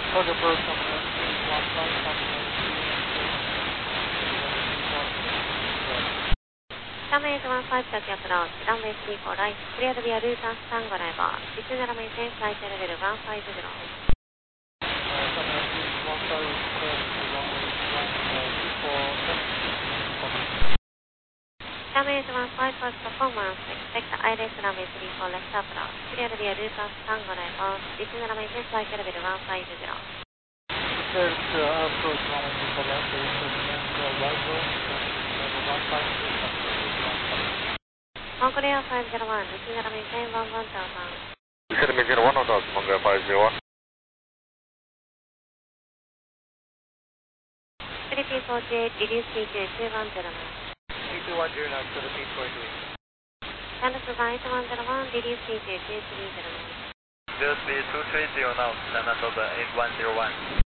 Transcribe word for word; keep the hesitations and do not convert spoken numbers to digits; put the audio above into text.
Target bird coming in, three one five, copy that, runway one five taxi approach, runway three four right, clear to be a route and stand arrival, descend and maintain flight level one five zero. Runway one five first performance, expect I L S runway three four left approach, clear to be a route and stand arrival, descend and maintain flight level one five zero. Clear to approach runway three four left, descend arrival, level one five zero. Mongolia five zero one, descend and maintain one one thousand. Descend and maintain one thousand, Mongolia five zero one. Philippine forty-eight, reduce P J two one zero nine. P two one zero nine, Philippine forty-eight. Canada eight one zero one, reduce P J two three zero nine. Zero three two three zero now, Canada eight one zero one.